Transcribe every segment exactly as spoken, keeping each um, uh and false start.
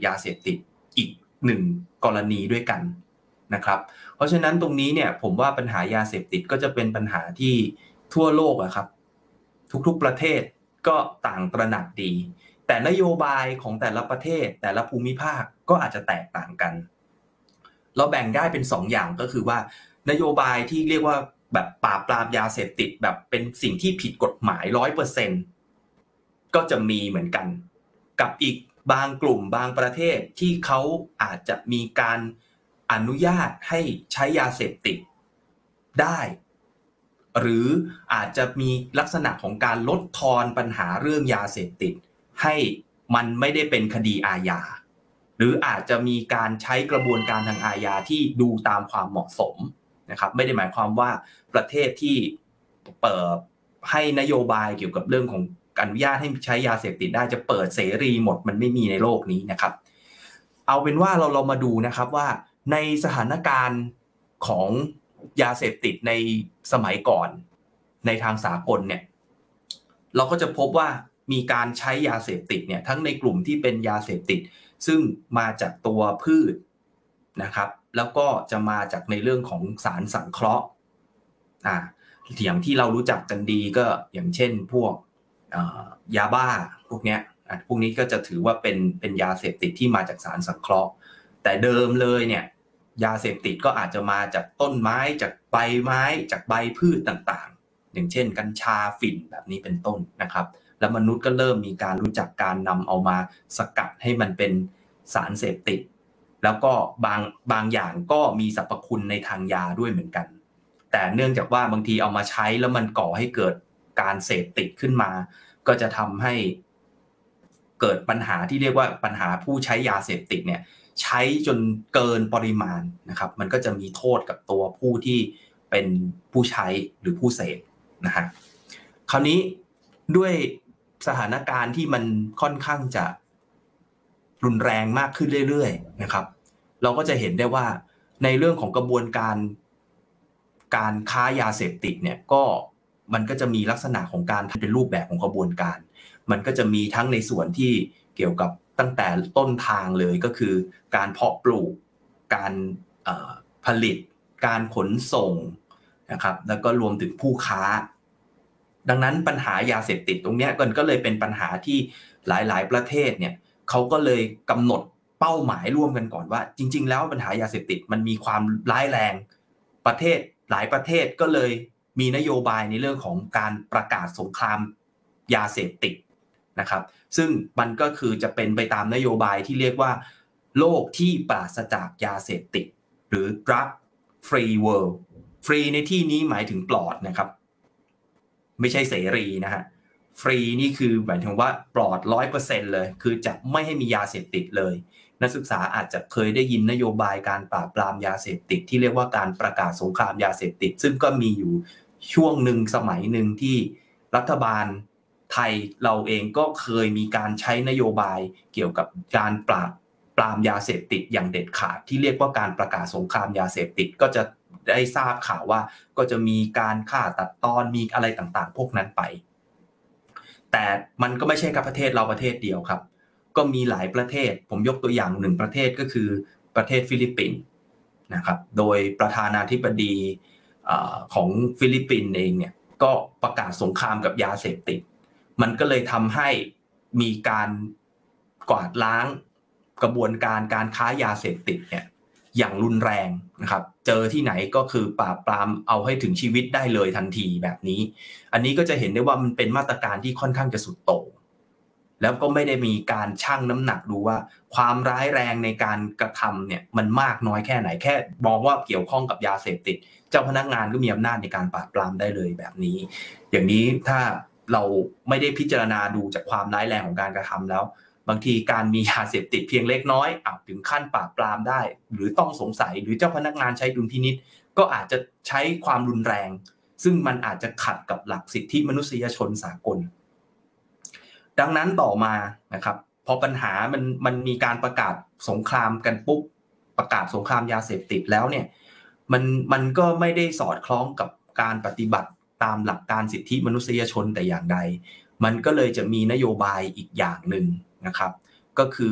ยาเสพติดอีกหนึ่งกรณีด้วยกันนะครับเพราะฉะนั้นตรงนี้เนี่ยผมว่าปัญหายาเสพติดก็จะเป็นปัญหาที่ทั่วโลกอะครับทุกๆประเทศก็ต่างตระหนักดีแต่นโยบายของแต่ละประเทศแต่ละภูมิภาคก็อาจจะแตกต่างกันเราแบ่งได้เป็นสองอย่างก็คือว่านโยบายที่เรียกว่าแบบปราบปรามยาเสพติดแบบเป็นสิ่งที่ผิดกฎหมาย ร้อยเปอร์เซ็นต์ ก็จะมีเหมือนกันกับอีกบางกลุ่มบางประเทศที่เขาอาจจะมีการอนุญาตให้ใช้ยาเสพติดได้หรืออาจจะมีลักษณะของการลดทอนปัญหาเรื่องยาเสพติดให้มันไม่ได้เป็นคดีอาญาหรืออาจจะมีการใช้กระบวนการทางอาญาที่ดูตามความเหมาะสมนะครับไม่ได้หมายความว่าประเทศที่เปิดให้นโยบายเกี่ยวกับเรื่องของอนุญาตให้ใช้ยาเสพติดได้จะเปิดเสรีหมดมันไม่มีในโลกนี้นะครับเอาเป็นว่าเราเรามาดูนะครับว่าในสถานการณ์ของยาเสพติดในสมัยก่อนในทางสากลเนี่ยเราก็จะพบว่ามีการใช้ยาเสพติดเนี่ยทั้งในกลุ่มที่เป็นยาเสพติดซึ่งมาจากตัวพืชนะครับแล้วก็จะมาจากในเรื่องของสารสังเคราะห์อ่าอย่างที่เรารู้จักกันดีก็อย่างเช่นพวกยาบ้าพวกเนี้ยพวกนี้ก็จะถือว่าเป็นเป็นยาเสพติดที่มาจากสารสังเคราะห์แต่เดิมเลยเนี่ยยาเสพติดก็อาจจะมาจากต้นไม้จากใบไม้จากใบพืชต่างๆอย่างเช่นกัญชาฝิ่นแบบนี้เป็นต้นนะครับแล้วมนุษย์ก็เริ่มมีการรู้จักการนำเอามาสกัดให้มันเป็นสารเสพติดแล้วก็บางบางอย่างก็มีสรรพคุณในทางยาด้วยเหมือนกันแต่เนื่องจากว่าบางทีเอามาใช้แล้วมันก่อให้เกิดการเสพติดขึ้นมาก็จะทำให้เกิดปัญหาที่เรียกว่าปัญหาผู้ใช้ยาเสพติดเนี่ยใช้จนเกินปริมาณนะครับมันก็จะมีโทษกับตัวผู้ที่เป็นผู้ใช้หรือผู้เสพนะฮะคราวนี้ด้วยสถานการณ์ที่มันค่อนข้างจะรุนแรงมากขึ้นเรื่อยๆนะครับเราก็จะเห็นได้ว่าในเรื่องของกระบวนการการค้ายาเสพติดเนี่ยก็มันก็จะมีลักษณะของการเป็นรูปแบบของกระบวนการมันก็จะมีทั้งในส่วนที่เกี่ยวกับตั้งแต่ต้นทางเลยก็คือการเพาะปลูกการผลิตการขนส่งนะครับแล้วก็รวมถึงผู้ค้าดังนั้นปัญหายาเสพติดตรงนี้ก็เลยเป็นปัญหาที่หลายๆประเทศเนี่ยเขาก็เลยกำหนดเป้าหมายร่วมกันก่อนว่าจริงๆแล้วปัญหายาเสพติดมันมีความร้ายแรงประเทศหลายประเทศก็เลยมีนโยบายในเรื่องของการประกาศสงครามยาเสพติดนะครับซึ่งมันก็คือจะเป็นไปตามนโยบายที่เรียกว่าโลกที่ปราศจากยาเสพติดหรือ drug free world ฟรีในที่นี้หมายถึงปลอดนะครับไม่ใช่เสรีนะฮะฟรีนี่คือหมายถึงว่าปลอด ร้อยเปอร์เซ็นต์ เลยคือจะไม่ให้มียาเสพติดเลยนักศึกษาอาจจะเคยได้ยินนโยบายการปราบปรามยาเสพติดที่เรียกว่าการประกาศสงครามยาเสพติดซึ่งก็มีอยู่ช่วงหนึ่งสมัยหนึ่งที่รัฐบาลไทยเราเองก็เคยมีการใช้นโยบายเกี่ยวกับการปราบปรามยาเสพติดอย่างเด็ดขาดที่เรียกว่าการประกาศสงครามยาเสพติดก็จะได้ทราบข่าวว่าก็จะมีการฆ่าตัดตอนมีอะไรต่างๆพวกนั้นไปแต่มันก็ไม่ใช่แค่ประเทศเราประเทศเดียวครับก็มีหลายประเทศผมยกตัวอย่างหนึ่งประเทศก็คือประเทศฟิลิปปินส์นะครับโดยประธานาธิบดีของฟิลิปปินส์เองเนี่ยก็ประกาศสงครามกับยาเสพติดมันก็เลยทำให้มีการกวาดล้างกระบวนการการค้ายาเสพติดเนี่ยอย่างรุนแรงนะครับเจอที่ไหนก็คือปราบปรามเอาให้ถึงชีวิตได้เลยทันทีแบบนี้อันนี้ก็จะเห็นได้ว่ามันเป็นมาตรการที่ค่อนข้างจะสุดโต่งแล้วก็ไม่ได้มีการชั่งน้ำหนักดูว่าความร้ายแรงในการกระทำเนี่ยมันมากน้อยแค่ไหนแค่มองว่าเกี่ยวข้องกับยาเสพติดเจ้าพนักงานก็มีอำนาจในการปราบปรามได้เลยแบบนี้อย่างนี้ถ้าเราไม่ได้พิจารณาดูจากความร้ายแรงของการกระทำแล้วบางทีการมียาเสพติดเพียงเล็กน้อยอาจถึงขั้นปราบปรามได้หรือต้องสงสัยหรือเจ้าพนักงานใช้ดุลพินิจก็อาจจะใช้ความรุนแรงซึ่งมันอาจจะขัดกับหลักสิทธิมนุษยชนสากลดังนั้นต่อมานะครับพอปัญหามันมันมีการประกาศสงครามกันปุ๊บประกาศสงครามยาเสพติดแล้วเนี่ยมันมันก็ไม่ได้สอดคล้องกับการปฏิบัติตามหลักการสิทธิมนุษยชนแต่อย่างใดมันก็เลยจะมีนโยบายอีกอย่างหนึ่งนะครับก็คือ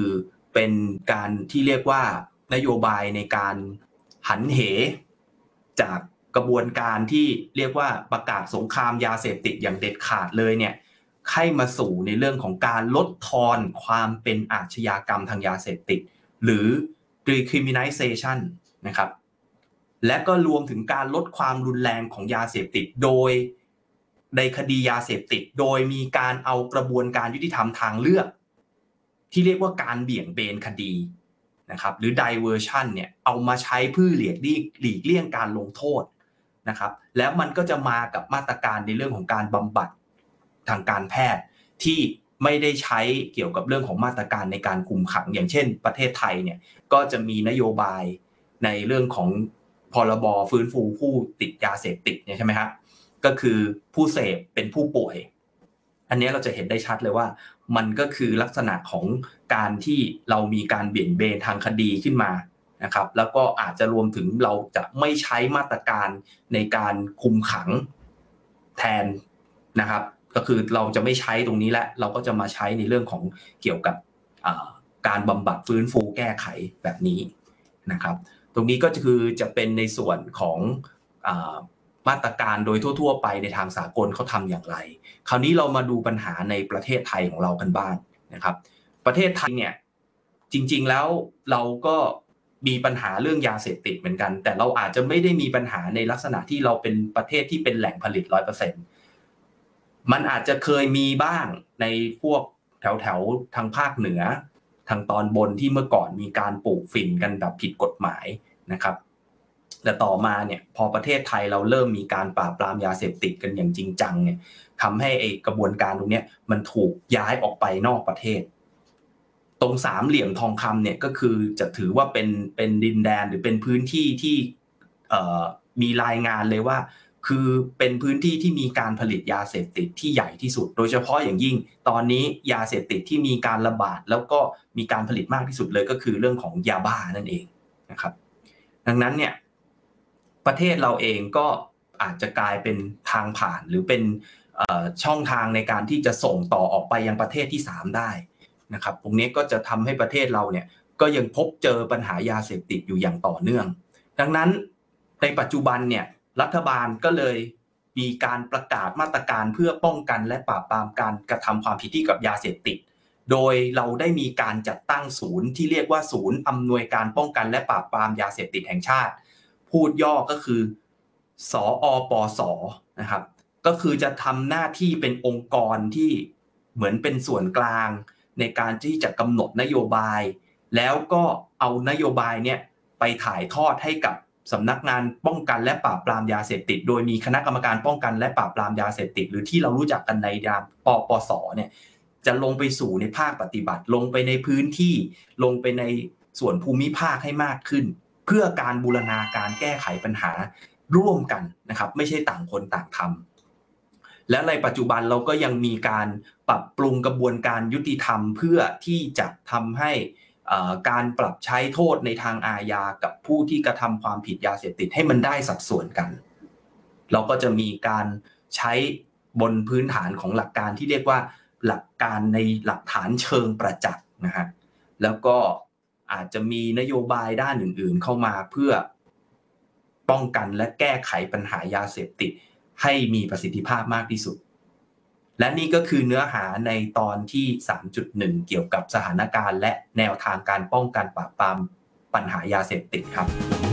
เป็นการที่เรียกว่านโยบายในการหันเหจากกระบวนการที่เรียกว่าประกาศสงครามยาเสพติดอย่างเด็ดขาดเลยเนี่ยให้มาสู่ในเรื่องของการลดทอนความเป็นอาชญากรรมทางยาเสพติดหรือ decriminalization นะครับและก็รวมถึงการลดความรุนแรงของยาเสพติดโดยในคดียาเสพติดโดยมีการเอากระบวนการยุติธรรมทางเลือกที่เรียกว่าการเบี่ยงเบนคดีนะครับหรือ diversion เนี่ยเอามาใช้เพื่อหลีกเลี่ยงหลีกเลี่ยงการลงโทษนะครับแล้วมันก็จะมากับมาตรการในเรื่องของการบำบัดทางการแพทย์ที่ไม่ได้ใช้เกี่ยวกับเรื่องของมาตรการในการคุมขังอย่างเช่นประเทศไทยเนี่ยก็จะมีนโยบายในเรื่องของพรบฟื้นฟูผู้ติดยาเสพติดเนี่ยใช่ไหมครับก็คือผู้เสพเป็นผู้ป่วยอันนี้เราจะเห็นได้ชัดเลยว่ามันก็คือลักษณะของการที่เรามีการเบี่ยงเบนทางคดีขึ้นมานะครับแล้วก็อาจจะรวมถึงเราจะไม่ใช้มาตรการในการคุมขังแทนนะครับก็คือเราจะไม่ใช้ตรงนี้และเราก็จะมาใช้ในเรื่องของเกี่ยวกับการบำบัดฟื้นฟูแก้ไขแบบนี้นะครับตรงนี้ก็คือจะเป็นในส่วนของมาตรการโดยทั่วๆไปในทางสากลเขาทำอย่างไรคราวนี้เรามาดูปัญหาในประเทศไทยของเรากันบ้างนะครับประเทศไทยเนี่ยจริงๆแล้วเราก็มีปัญหาเรื่องยาเสพติดเหมือนกันแต่เราอาจจะไม่ได้มีปัญหาในลักษณะที่เราเป็นประเทศที่เป็นแหล่งผลิต ร้อยเปอร์เซ็นต์ มันอาจจะเคยมีบ้างในพวกแถวๆทางภาคเหนือทางตอนบนที่เมื่อก่อนมีการปลูกฝิ่นกันแบบผิดกฎหมายนะครับแต่ต่อมาเนี่ยพอประเทศไทยเราเริ่มมีการปราบปรามยาเสพติดกันอย่างจริงจังเนี่ยทำให้ไอ้กระบวนการตรงนี้มันถูกย้ายออกไปนอกประเทศตรงสามเหลี่ยมทองคำเนี่ยก็คือจะถือว่าเป็นเป็นดินแดนหรือเป็นพื้นที่ที่เอ่อมีรายงานเลยว่าคือเป็นพื้นที่ที่มีการผลิตยาเสพติดที่ใหญ่ที่สุดโดยเฉพาะอย่างยิ่งตอนนี้ยาเสพติดที่มีการระบาดแล้วก็มีการผลิตมากที่สุดเลยก็คือเรื่องของยาบ้านั่นเองนะครับดังนั้นเนี่ยประเทศเราเองก็อาจจะกลายเป็นทางผ่านหรือเป็นช่องทางในการที่จะส่งต่อออกไปยังประเทศที่สามได้นะครับตรงนี้ก็จะทำให้ประเทศเราเนี่ยก็ยังพบเจอปัญหายาเสพติดอยู่อย่างต่อเนื่องดังนั้นในปัจจุบันเนี่ยรัฐบาลก็เลยมีการประกาศมาตรการเพื่อป้องกันและปราบปรามการกระทำความผิดที่เกี่ยวกับยาเสพติดโดยเราได้มีการจัดตั้งศูนย์ที่เรียกว่าศูนย์อำนวยการป้องกันและปราบปรามยาเสพติดแห่งชาติพูดย่อก็คือสอปสนะครับก็คือจะทำหน้าที่เป็นองค์กรที่เหมือนเป็นส่วนกลางในการที่จะกำหนดนโยบายแล้วก็เอานโยบายเนี่ยไปถ่ายทอดให้กับสำนักงานป้องกันและปราบปรามยาเสพติดโดยมีคณะกรรมการป้องกันและปราบปรามยาเสพติดหรือที่เรารู้จักกันในนามปปสเนี่ยจะลงไปสู่ในภาคปฏิบัติลงไปในพื้นที่ลงไปในส่วนภูมิภาคให้มากขึ้นเพื่อการบูรณาการแก้ไขปัญหาร่วมกันนะครับไม่ใช่ต่างคนต่างทำและในปัจจุบันเราก็ยังมีการปรับปรุงกระบวนการยุติธรรมเพื่อที่จะทำให้การปรับใช้โทษในทางอาญากับผู้ที่กระทำความผิดยาเสพติดให้มันได้สัดส่วนกันเราก็จะมีการใช้บนพื้นฐานของหลักการที่เรียกว่าหลักการในหลักฐานเชิงประจักษ์นะฮะแล้วก็อาจจะมีนโยบายด้านอื่นๆเข้ามาเพื่อป้องกันและแก้ไขปัญหายาเสพติดให้มีประสิทธิภาพมากที่สุดและนี่ก็คือเนื้อหาในตอนที่ สามจุดหนึ่ง เกี่ยวกับสถานการณ์และแนวทางการป้องกันปราบปรามปัญหายาเสพติดครับ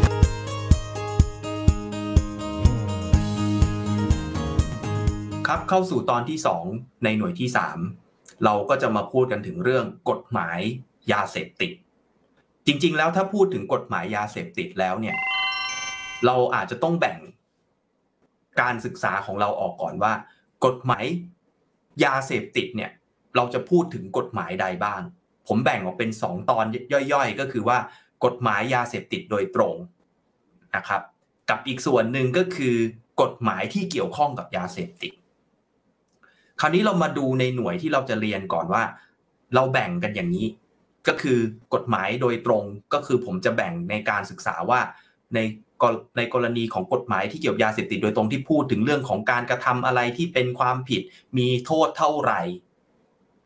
ครับเข้าสู่ตอนที่สองในหน่วยที่สามเราก็จะมาพูดกันถึงเรื่องกฎหมายยาเสพติดจริงๆแล้วถ้าพูดถึงกฎหมายยาเสพติดแล้วเนี่ยเราอาจจะต้องแบ่งการศึกษาของเราออกก่อนว่ากฎหมายยาเสพติดเนี่ยเราจะพูดถึงกฎหมายใดบ้างผมแบ่งออกเป็นสองตอนย่อยๆก็คือว่ากฎหมายยาเสพติดโดยตรงนะครับกับอีกส่วนหนึ่งก็คือกฎหมายที่เกี่ยวข้องกับยาเสพติดคราวนี้เรามาดูในหน่วยที่เราจะเรียนก่อนว่าเราแบ่งกันอย่างนี้ก็คือกฎหมายโดยตรงก็คือผมจะแบ่งในการศึกษาว่าในในกรณีของกฎหมายที่เกี่ยวกับยาเสพติดโดยตรงที่พูดถึงเรื่องของการกระทำอะไรที่เป็นความผิดมีโทษเท่าไหร่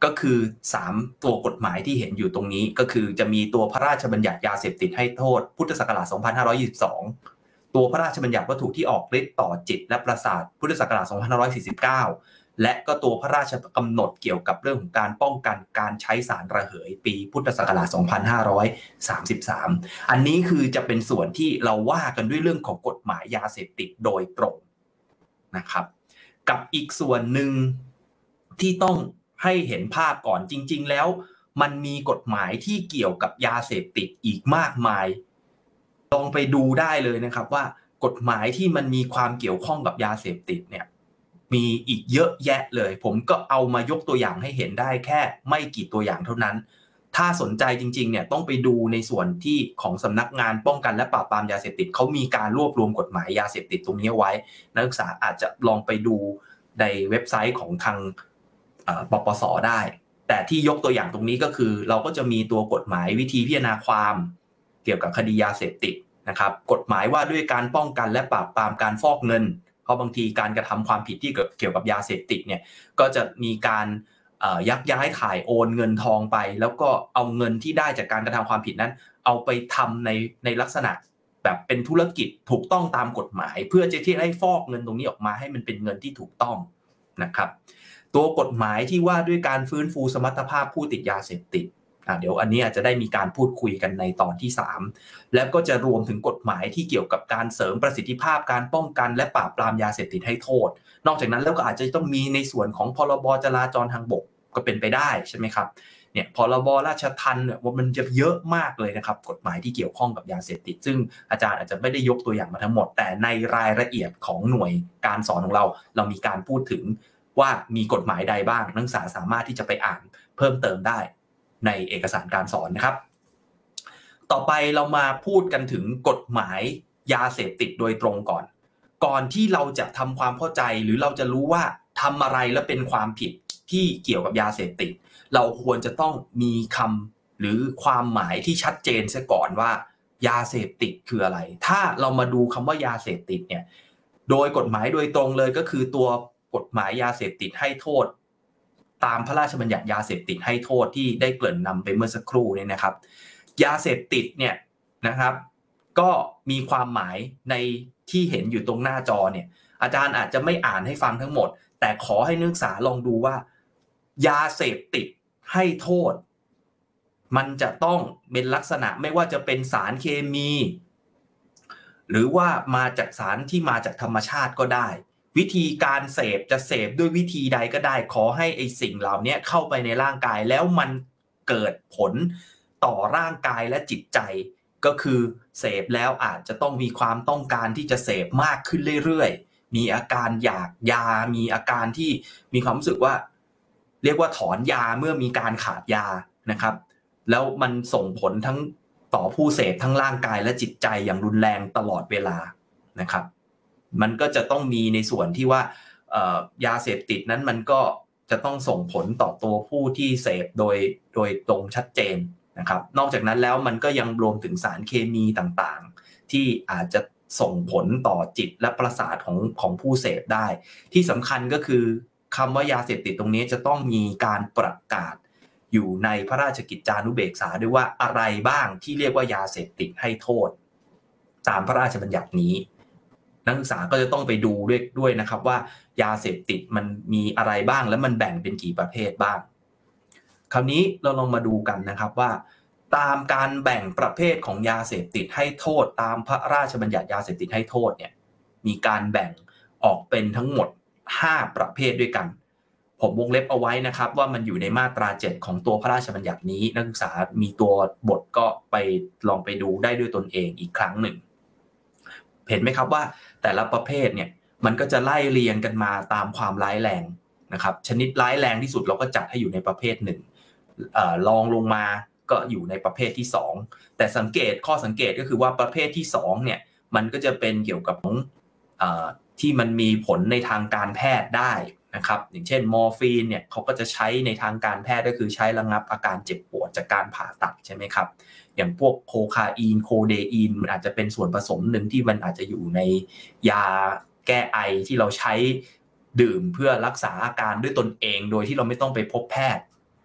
ก็คือสามตัวกฎหมายที่เห็นอยู่ตรงนี้ก็คือจะมีตัวพระราชบัญญัติยาเสพติดให้โทษพุทธศักราชสองพันห้าร้อยยี่สิบสองตัวพระราชบัญญัติวัตถุที่ออกฤทธิ์ต่อจิตและประสาทพุทธศักราชสองพันห้าร้อยสี่สิบเก้าและก็ตัวพระราชกำหนดเกี่ยวกับเรื่องของการป้องกันการใช้สารระเหยปีพุทธศักราชสองพันห้าร้อยสามสิบสามอันนี้คือจะเป็นส่วนที่เราว่ากันด้วยเรื่องของกฎหมายยาเสพติดโดยตรงนะครับกับอีกส่วนหนึ่งที่ต้องให้เห็นภาพก่อนจริงๆแล้วมันมีกฎหมายที่เกี่ยวกับยาเสพติดอีกมากมายลองไปดูได้เลยนะครับว่ากฎหมายที่มันมีความเกี่ยวข้องกับยาเสพติดเนี่ยมีอีกเยอะแยะเลยผมก็เอามายกตัวอย่างให้เห็นได้แค่ไม่กี่ตัวอย่างเท่านั้นถ้าสนใจจริงๆเนี่ยต้องไปดูในส่วนที่ของสำนักงานป้องกันและปราบปรามยาเสพติดเขามีการรวบรวมกฎหมายยาเสพติดตรงนี้ไว้นักศึกษาอาจจะลองไปดูในเว็บไซต์ของทางปปส.ได้แต่ที่ยกตัวอย่างตรงนี้ก็คือเราก็จะมีตัวกฎหมายวิธีพิจารณาความเกี่ยวกับคดียาเสพติดนะครับกฎหมายว่าด้วยการป้องกันและปราบปรามการฟอกเงินเพราะบางทีการกระทำความผิดที่เกี่ยวกับยาเสพติดเนี่ยก็จะมีการยักย้ายถ่ายโอนเงินทองไปแล้วก็เอาเงินที่ได้จากการกระทำความผิดนั้นเอาไปทำในในลักษณะแบบเป็นธุรกิจถูกต้องตามกฎหมายเพื่อจะที่ให้ฟอกเงินตรงนี้ออกมาให้มันเป็นเงินที่ถูกต้องนะครับตัวกฎหมายที่ว่าด้วยการฟื้นฟูสมรรถภาพผู้ติดยาเสพติดอ่ะเดี๋ยวอันนี้อาจจะได้มีการพูดคุยกันในตอนที่สามแล้วก็จะรวมถึงกฎหมายที่เกี่ยวกับการเสริมประสิทธิภาพการป้องกันและปราบปรามยาเสพติดให้โทษนอกจากนั้นแล้วก็อาจจะต้องมีในส่วนของพรบจราจรทางบกก็เป็นไปได้ใช่ไหมครับเนี่ยพรบราชทัณฑ์เนี่ยว่ามันจะเยอะมากเลยนะครับกฎหมายที่เกี่ยวข้องกับยาเสพติดซึ่งอาจารย์อาจจะไม่ได้ยกตัวอย่างมาทั้งหมดแต่ในรายละเอียดของหน่วยการสอนของเราเรามีการพูดถึงว่ามีกฎหมายใดบ้างนักศึกษาสามารถที่จะไปอ่านเพิ่มเติมได้ในเอกสารการสอนนะครับต่อไปเรามาพูดกันถึงกฎหมายยาเสพติดโดยตรงก่อนก่อนที่เราจะทำความเข้าใจหรือเราจะรู้ว่าทำอะไรแล้วเป็นความผิดที่เกี่ยวกับยาเสพติดเราควรจะต้องมีคำหรือความหมายที่ชัดเจนซะก่อนว่ายาเสพติดคืออะไรถ้าเรามาดูคำว่ายาเสพติดเนี่ยโดยกฎหมายโดยตรงเลยก็คือตัวกฎหมายยาเสพติดให้โทษตามพระราชบัญญัติยาเสพติดให้โทษที่ได้เกริ่นนำไปเมื่อสักครู่เนี่ยนะครับยาเสพติดเนี่ยนะครับก็มีความหมายในที่เห็นอยู่ตรงหน้าจอเนี่ยอาจารย์อาจจะไม่อ่านให้ฟังทั้งหมดแต่ขอให้นักศึกษาลองดูว่ายาเสพติดให้โทษมันจะต้องเป็นลักษณะไม่ว่าจะเป็นสารเคมีหรือว่ามาจากสารที่มาจากธรรมชาติก็ได้วิธีการเสพจะเสพด้วยวิธีใดก็ได้ขอให้ไอ้สิ่งเหล่านี้เข้าไปในร่างกายแล้วมันเกิดผลต่อร่างกายและจิตใจก็คือเสพแล้วอาจจะต้องมีความต้องการที่จะเสพมากขึ้นเรื่อยๆมีอาการอยากยามีอาการที่มีความรู้สึกว่าเรียกว่าถอนยาเมื่อมีการขาดยานะครับแล้วมันส่งผลทั้งต่อผู้เสพทั้งร่างกายและจิตใจอย่างรุนแรงตลอดเวลานะครับมันก็จะต้องมีในส่วนที่ว่ายาเสพติดนั้นมันก็จะต้องส่งผลต่อตัวผู้ที่เสพโดยโดยตรงชัดเจนนะครับนอกจากนั้นแล้วมันก็ยังรวมถึงสารเคมีต่างๆที่อาจจะส่งผลต่อจิตและประสาทของของผู้เสพได้ที่สำคัญก็คือคำว่ายาเสพติดตรงนี้จะต้องมีการประกาศอยู่ในพระราชกิจจานุเบกษาด้วยว่าอะไรบ้างที่เรียกว่ายาเสพติดให้โทษตามพระราชบัญญัตินี้นักศึกษาก็จะต้องไปดูด้วยด้วยนะครับว่ายาเสพติดมันมีอะไรบ้างและมันแบ่งเป็นกี่ประเภทบ้างคราวนี้เราลองมาดูกันนะครับว่าตามการแบ่งประเภทของยาเสพติดให้โทษตามพระราชบัญญัติยาเสพติดให้โทษเนี่ยมีการแบ่งออกเป็นทั้งหมดห้าประเภทด้วยกันผมวงเล็บเอาไว้นะครับว่ามันอยู่ในมาตราเจ็ดของตัวพระราชบัญญัตินี้นักศึกษามีตัวบทก็ไปลองไปดูได้ด้วยตนเองอีกครั้งหนึ่งเห็นไหมครับว่าแต่ละประเภทเนี่ยมันก็จะไล่เรียงกันมาตามความร้ายแรงนะครับชนิดร้ายแรงที่สุดเราก็จัดให้อยู่ในประเภทหนึ่งเอ่อรองลงมาก็อยู่ในประเภทที่สองแต่สังเกตข้อสังเกตก็คือว่าประเภทที่สองเนี่ยมันก็จะเป็นเกี่ยวกับของเอ่อที่มันมีผลในทางการแพทย์ได้นะครับอย่างเช่นมอร์ฟีนเนี่ยเขาก็จะใช้ในทางการแพทย์ก็คือใช้ระงับอาการเจ็บปวดจากการผ่าตัดใช่ไหมครับอย่างพวกโคคาอีนโคเดอีนมันอาจจะเป็นส่วนผสมหนึ่งที่มันอาจจะอยู่ในยาแก้ไอที่เราใช้ดื่มเพื่อรักษาอาการด้วยตนเองโดยที่เราไม่ต้องไปพบแพทย์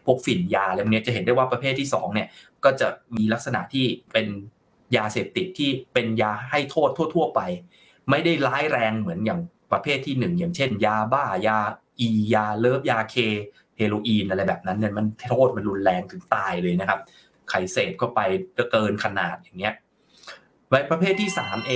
พวกฝิ่นยาอะไรพวกนี้จะเห็นได้ว่าประเภทที่สองเนี่ยก็จะมีลักษณะที่เป็นยาเสพติดที่เป็นยาให้โทษทั่วๆไปไม่ได้ร้ายแรงเหมือนอย่างประเภทที่หนึ่งอย่างเช่นยาบ้ายาอียาเลิฟยาเคเฮโรอีนอะไรแบบนั้นเนี่ยมันโทษมันรุนแรงถึงตายเลยนะครับใครเสพเข้าไปเกินขนาดอย่างเงี้ยไว้ประเภทที่สามเอง